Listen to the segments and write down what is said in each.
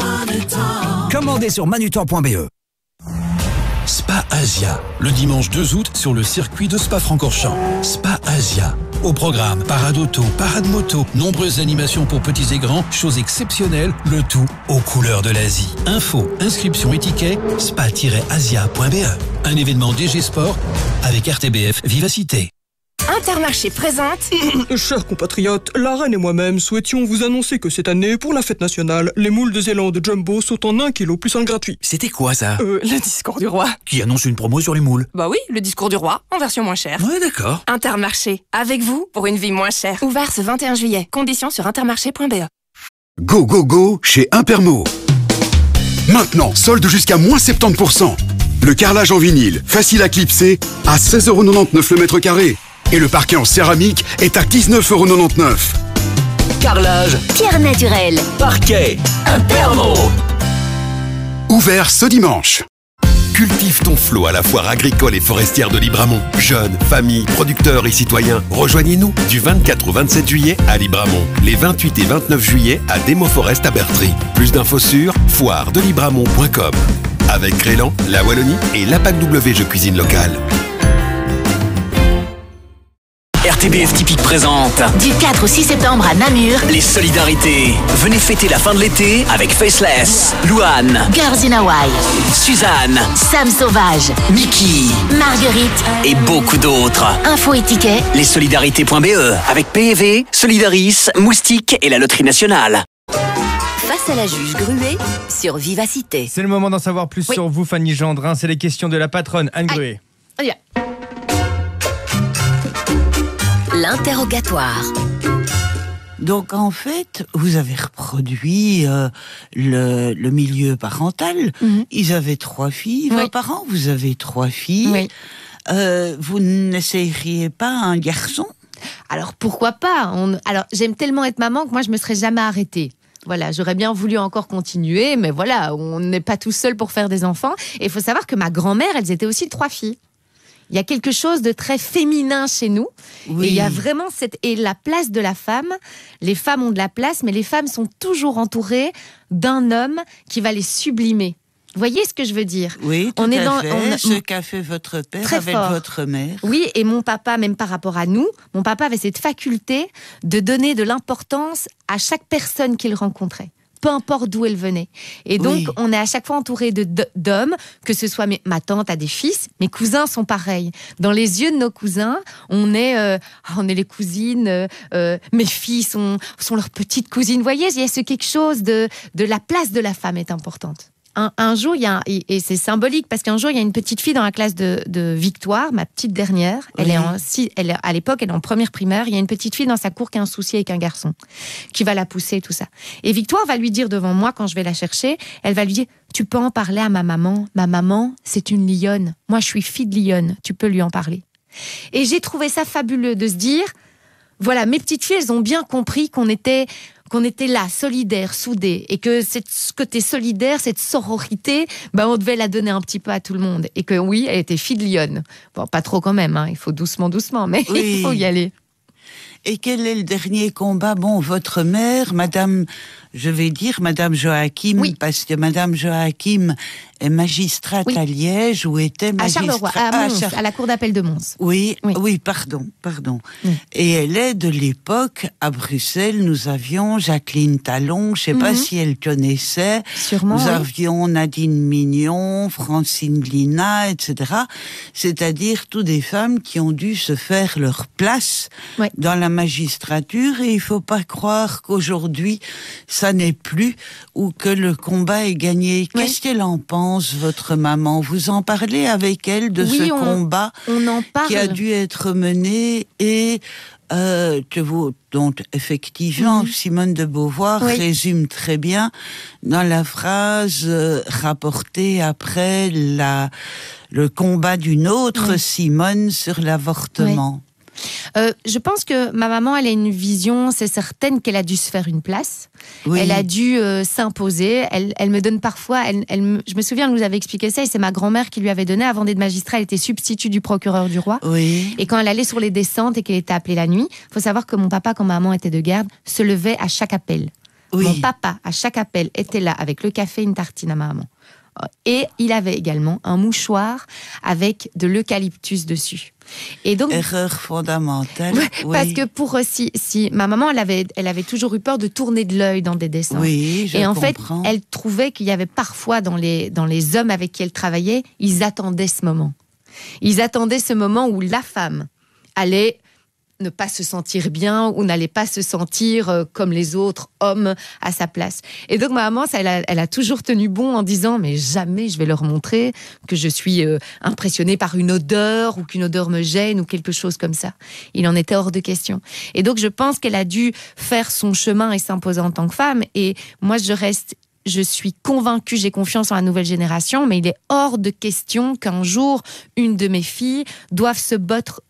Commandez sur manutan.be. Spa Asia, le dimanche 2 août sur le circuit de Spa-Francorchamps. Spa Asia. Au programme, parade auto, parade moto, nombreuses animations pour petits et grands, choses exceptionnelles, le tout aux couleurs de l'Asie. Info, inscription et ticket, spa-asia.be. Un événement DG Sport avec RTBF Vivacité. Intermarché présente. Chers compatriotes, la reine et moi-même souhaitions vous annoncer que cette année, pour la fête nationale, les moules de Zélande Jumbo sont en 1 kg plus 1 gratuit. C'était quoi ça? Le discours du roi. Qui annonce une promo sur les moules? Bah oui, le discours du roi, en version moins chère. Ouais, d'accord. Intermarché, avec vous pour une vie moins chère. Ouvert ce 21 juillet. Conditions sur intermarché.be. Go, go, go chez Impermo. Maintenant, solde jusqu'à moins 70%. Le carrelage en vinyle, facile à clipser, à 16,99€ le mètre carré. Et le parquet en céramique est à 19,99€. Carrelage, pierre naturelle, parquet, Impermo. Ouvert ce dimanche. Cultive ton flot à la foire agricole et forestière de Libramont. Jeunes, familles, producteurs et citoyens, rejoignez-nous du 24 au 27 juillet à Libramont. Les 28 et 29 juillet à Demo Forest à Bertry. Plus d'infos sur foiredelibramont.com. Avec Crélan, la Wallonie et l'APAC W Jeux Cuisine Locale. RTBF Typique présente du 4 au 6 septembre à Namur, les solidarités. Venez fêter la fin de l'été avec Faceless, Louane, Girls in Hawaii, Suzanne, Sam Sauvage, Mickey, Marguerite et beaucoup d'autres. Info et tickets, lessolidarités.be avec PEV, Solidaris, Moustique et la Loterie Nationale. face à la juge Gruet sur Vivacité. C'est le moment d'en savoir plus sur vous, Fanny Gendrin. C'est les questions de la patronne Anne Gruet. L'interrogatoire. Donc en fait, vous avez reproduit le milieu parental. Ils avaient 3 filles, vos parents, vous avez 3 filles. Vous n'essayeriez pas un garçon? Alors pourquoi pas? Alors j'aime tellement être maman que moi je me serais jamais arrêtée. Voilà, j'aurais bien voulu encore continuer, mais voilà, on n'est pas tout seul pour faire des enfants. Et il faut savoir que ma grand-mère, elles étaient aussi 3 filles. Il y a quelque chose de très féminin chez nous. Oui. Et il y a vraiment et la place de la femme. Les femmes ont de la place, mais les femmes sont toujours entourées d'un homme qui va les sublimer. Vous voyez ce que je veux dire? Oui, tout à fait. Ce qu'a fait votre père très avec fort. votre mère. Oui, et mon papa, même par rapport à nous, mon papa avait cette faculté de donner de l'importance à chaque personne qu'il rencontrait, peu importe d'où elle venait. Et donc, on est à chaque fois entouré d'hommes, que ce soit ma tante a des fils, mes cousins sont pareils. Dans les yeux de nos cousins, on est les cousines, mes filles sont leurs petites cousines. Vous voyez, il y a ce quelque chose de la place de la femme est importante. Un jour, et c'est symbolique, parce qu'un jour, il y a une petite fille dans la classe de Victoire, ma petite dernière. À l'époque, elle est en première primaire. Il y a une petite fille dans sa cour qui a un souci avec un garçon, qui va la pousser et tout ça. Et Victoire va lui dire devant moi, quand je vais la chercher, elle va lui dire, tu peux en parler à ma maman. Ma maman, c'est une lionne. Moi, je suis fille de lionne. Tu peux lui en parler. Et j'ai trouvé ça fabuleux de se dire, voilà, mes petites filles, elles ont bien compris qu'on était là, solidaires, soudés, et que ce côté solidaire, cette sororité, on devait la donner un petit peu à tout le monde. Et que oui, elle était fille de lionne. Bon, pas trop quand même, il faut doucement, mais il faut y aller. Et quel est le dernier combat? Bon, votre mère, Madame Joachim, parce que Madame Joachim est magistrate à Liège, ou était magistrate à Charleroi, à la cour d'appel de Mons. Oui, pardon. Et elle est de l'époque, à Bruxelles, nous avions Jacqueline Talon, je ne sais pas si elle connaissait. Sûrement, nous avions Nadine Mignon, Francine Lina, etc. C'est-à-dire toutes des femmes qui ont dû se faire leur place dans la magistrature, et il ne faut pas croire qu'aujourd'hui, ça n'est plus, ou que le combat est gagné. Qu'est-ce qu'elle en pense, votre maman? Vous en parlez avec elle de ce combat on en parle. Qui a dû être mené et dont effectivement Simone de Beauvoir résume très bien dans la phrase rapportée après le combat d'une autre Simone sur l'avortement. Je pense que ma maman, elle a une vision, c'est certaine qu'elle a dû se faire une place. Elle a dû s'imposer. Elle me donne parfois, je me souviens, elle nous avait expliqué ça, et c'est ma grand-mère qui lui avait donné, avant d'être magistrat, elle était substitut du procureur du roi. Et quand elle allait sur les descentes et qu'elle était appelée la nuit, il faut savoir que mon papa, quand ma maman était de garde, se levait à chaque appel. Oui. Mon papa, à chaque appel, était là avec le café et une tartine à ma maman. Et il avait également un mouchoir avec de l'eucalyptus dessus. Et donc, erreur fondamentale. Oui. Parce que pour si ma maman, elle avait toujours eu peur de tourner de l'œil dans des dessins. Oui, je Et en comprends. fait, elle trouvait qu'il y avait parfois dans les hommes avec qui elle travaillait, ils attendaient ce moment. Ils attendaient ce moment où la femme allait ne pas se sentir bien ou n'allait pas se sentir comme les autres hommes à sa place. Et donc ma maman, elle a toujours tenu bon en disant mais jamais je vais leur montrer que je suis impressionnée par une odeur ou qu'une odeur me gêne ou quelque chose comme ça. Il en était hors de question. Et donc je pense qu'elle a dû faire son chemin et s'imposer en tant que femme. Et moi je suis convaincue, j'ai confiance en la nouvelle génération, mais il est hors de question qu'un jour, une de mes filles doive se battre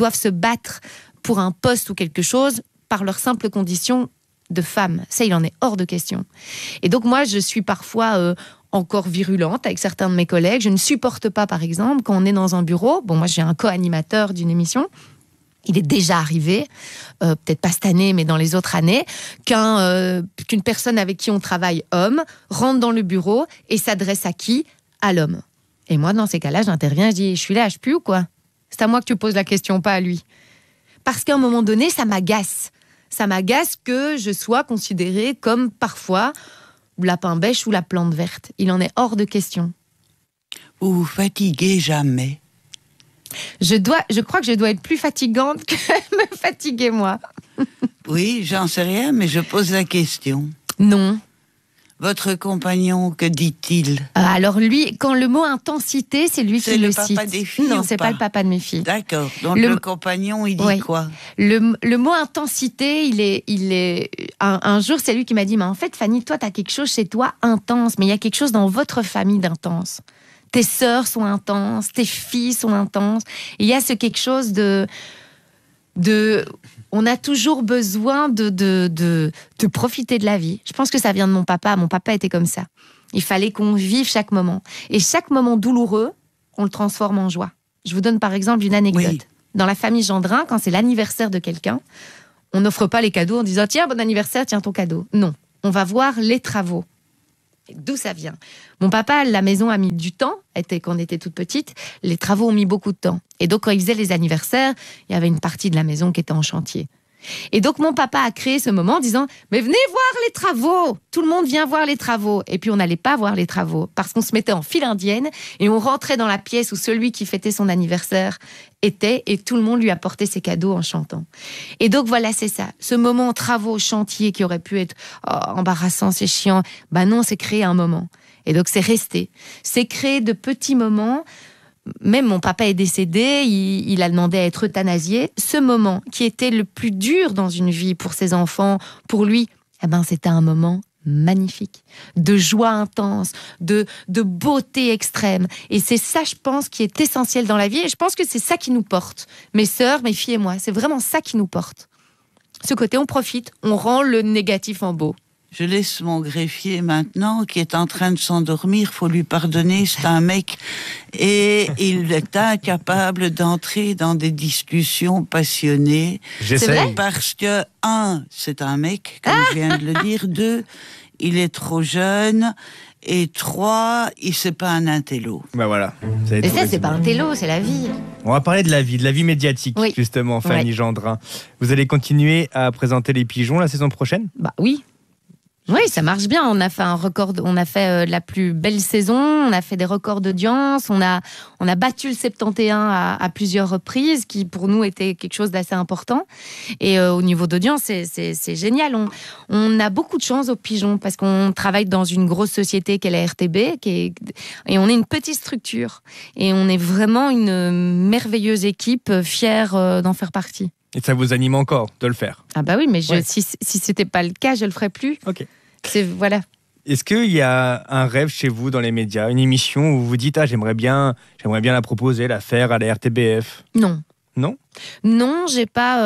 pour un poste ou quelque chose par leur simple condition de femme. Ça, il en est hors de question. Et donc moi, je suis parfois encore virulente avec certains de mes collègues. Je ne supporte pas, par exemple, quand on est dans un bureau. Bon, moi, j'ai un co-animateur d'une émission. Il est déjà arrivé, peut-être pas cette année, mais dans les autres années, qu'une personne avec qui on travaille, homme, rentre dans le bureau et s'adresse à qui ? À l'homme. Et moi, dans ces cas-là, j'interviens, je dis, je suis là, je pue ou quoi ? C'est à moi que tu poses la question, pas à lui. Parce qu'à un moment donné, ça m'agace. Ça m'agace que je sois considérée comme, parfois, lapin bêche ou la plante verte. Il en est hors de question. Vous vous fatiguez jamais ? Je crois que je dois être plus fatigante que me fatiguer, moi. Oui, j'en sais rien, mais je pose la question. Non. Votre compagnon, que dit-il ? Alors lui, quand le mot intensité, c'est lui qui le cite. C'est le papa des filles ? Non, c'est pas le papa de mes filles. D'accord. Donc le compagnon, il dit quoi ? Le mot intensité, il est un jour, c'est lui qui m'a dit, mais en fait, Fanny, toi, t'as quelque chose chez toi intense, mais il y a quelque chose dans votre famille d'intense. Tes sœurs sont intenses, tes filles sont intenses. Et il y a quelque chose de on a toujours besoin de profiter de la vie. Je pense que ça vient de mon papa. Mon papa était comme ça. Il fallait qu'on vive chaque moment. Et chaque moment douloureux, on le transforme en joie. Je vous donne par exemple une anecdote. Oui. Dans la famille Gendrin, quand c'est l'anniversaire de quelqu'un, on n'offre pas les cadeaux en disant « Tiens, bon anniversaire, tiens ton cadeau ». Non, on va voir les travaux. D'où ça vient ? Mon papa, la maison a mis du temps, quand on était toute petite, les travaux ont mis beaucoup de temps. Et donc, quand il faisait les anniversaires, il y avait une partie de la maison qui était en chantier. Et donc, mon papa a créé ce moment en disant « Mais venez voir les travaux ! Tout le monde vient voir les travaux !» Et puis, on n'allait pas voir les travaux parce qu'on se mettait en file indienne et on rentrait dans la pièce où celui qui fêtait son anniversaire était et tout le monde lui apportait ses cadeaux en chantant. Et donc, voilà, c'est ça. Ce moment travaux, chantier qui aurait pu être embarrassant, c'est chiant. Ben non, c'est créer un moment. Et donc, c'est resté. C'est créer de petits moments. Même mon papa est décédé, il a demandé à être euthanasié. Ce moment qui était le plus dur dans une vie pour ses enfants, pour lui, c'était un moment magnifique, de joie intense, de beauté extrême. Et c'est ça, je pense, qui est essentiel dans la vie. Et je pense que c'est ça qui nous porte. Mes sœurs, mes filles et moi, c'est vraiment ça qui nous porte. Ce côté, on profite, on rend le négatif en beau. Je laisse mon greffier maintenant, qui est en train de s'endormir. Faut lui pardonner, c'est un mec. Et il est incapable d'entrer dans des discussions passionnées. J'essaie. Parce que, c'est un mec, comme je viens de le dire. 2, il est trop jeune. Et 3, c'est pas un intello. Ben voilà. Et ça, c'est pas un intello, c'est la vie. On va parler de la vie médiatique, justement, Fanny Gendrin. Vous allez continuer à présenter les pigeons la saison prochaine ? Bah oui. Oui, ça marche bien. On a fait un record, on a fait la plus belle saison, on a fait des records d'audience, on a battu le 71 à plusieurs reprises, qui pour nous était quelque chose d'assez important. Et au niveau d'audience, c'est génial. On a beaucoup de chance aux pigeons parce qu'on travaille dans une grosse société qu'est la RTB, et on est une petite structure. Et on est vraiment une merveilleuse équipe, fière d'en faire partie. Et ça vous anime encore de le faire ? Ah bah oui, mais si c'était pas le cas, je le ferais plus. Ok. Voilà. Est-ce qu'il y a un rêve chez vous dans les médias, une émission où vous vous dites j'aimerais bien la proposer, la faire à la RTBF ? Non. Non ? Non, j'ai pas.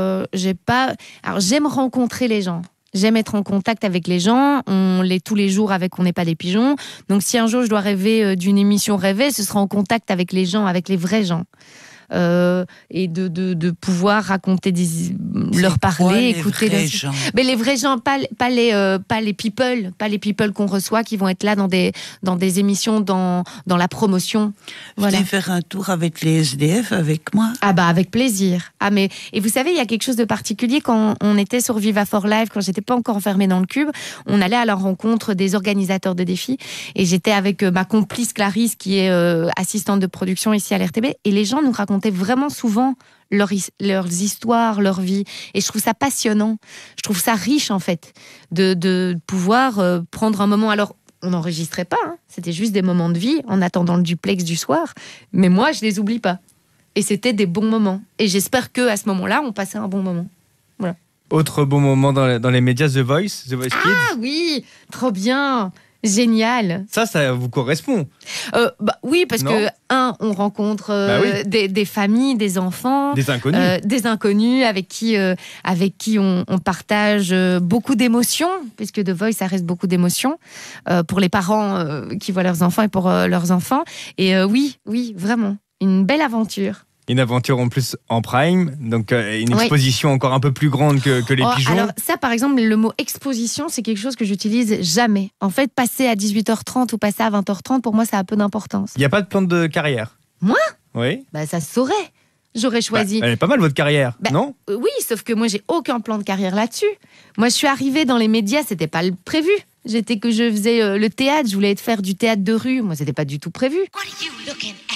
Alors j'aime rencontrer les gens. J'aime être en contact avec les gens. On l'est tous les jours avec On n'est pas des pigeons. Donc si un jour je dois rêver d'une émission rêvée, ce sera en contact avec les gens, avec les vrais gens. et de pouvoir raconter, leur parler, écouter les gens. Mais les vrais gens, pas les people qu'on reçoit qui vont être là dans des émissions, dans la promotion. Voilà. Venez faire un tour avec les SDF avec moi. Ah bah avec plaisir. Et vous savez, il y a quelque chose de particulier quand on était sur Viva for Life, quand j'étais pas encore enfermée dans le cube, on allait à la rencontre des organisateurs de défis et j'étais avec ma complice Clarisse qui est assistante de production ici à l'RTB et les gens nous racontaient vraiment souvent leurs histoires, leur vie. Et je trouve ça passionnant. Je trouve ça riche, en fait, de pouvoir prendre un moment. Alors, on n'enregistrait pas, hein. C'était juste des moments de vie en attendant le duplex du soir. Mais moi, je les oublie pas. Et c'était des bons moments. Et j'espère qu'à ce moment-là, on passait un bon moment. Voilà. Autre bon moment dans les médias, The Voice Kids. Ah oui, trop bien. Génial. Ça vous correspond. Oui, parce que, on rencontre des familles, des enfants. Des inconnus. Des inconnus avec qui on partage beaucoup d'émotions, puisque The Voice, ça reste beaucoup d'émotions pour les parents qui voient leurs enfants et pour leurs enfants. Et oui, vraiment, une belle aventure. Une aventure en plus en prime, donc une exposition encore un peu plus grande que les pigeons. Alors ça, par exemple, le mot exposition, c'est quelque chose que j'utilise jamais. En fait, passer à 18h30 ou passer à 20h30, pour moi, ça a peu d'importance. Il n'y a pas de plan de carrière? Moi? Oui. Ça se saurait. J'aurais choisi... elle est pas mal, votre carrière, non? Oui, sauf que moi, j'ai aucun plan de carrière là-dessus. Moi, je suis arrivée dans les médias, c'était pas le prévu. Je faisais le théâtre, je voulais faire du théâtre de rue. Moi, c'était pas du tout prévu. What are you looking